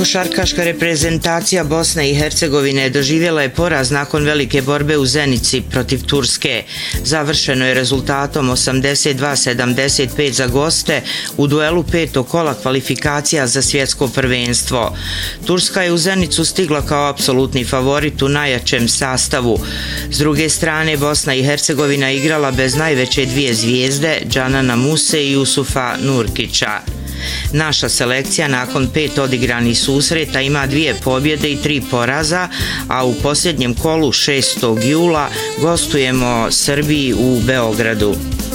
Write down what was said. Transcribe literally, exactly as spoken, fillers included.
Košarkaška reprezentacija Bosne i Hercegovine doživjela je poraz nakon velike borbe u Zenici protiv Turske. Završeno je rezultatom osamdeset dva sedamdeset pet za goste u duelu petog kola kvalifikacija za svjetsko prvenstvo. Turska je u Zenicu stigla kao apsolutni favorit u najjačem sastavu. S druge strane, Bosna i Hercegovina igrala bez najveće dvije zvijezde, Džanana Muse i Jusufa Nurkića. Naša selekcija nakon pet odigranih susreta ima dvije pobjede i tri poraza, a u posljednjem kolu šestog jula gostujemo Srbiji u Beogradu.